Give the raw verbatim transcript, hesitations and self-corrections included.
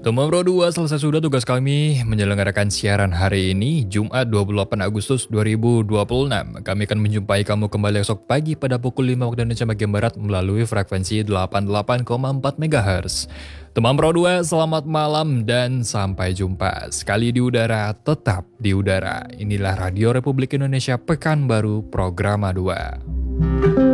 Teman Pro dua, selesai sudah tugas kami menyelenggarakan siaran hari ini, Jumat dua puluh delapan Agustus dua ribu dua puluh enam. Kami akan menjumpai kamu kembali esok pagi pada pukul lima waktu Indonesia bagian Barat melalui frekuensi delapan puluh delapan koma empat megahertz. Teman Pro dua, selamat malam dan sampai jumpa. Sekali di udara, tetap di udara. Inilah Radio Republik Indonesia Pekanbaru Programa dua.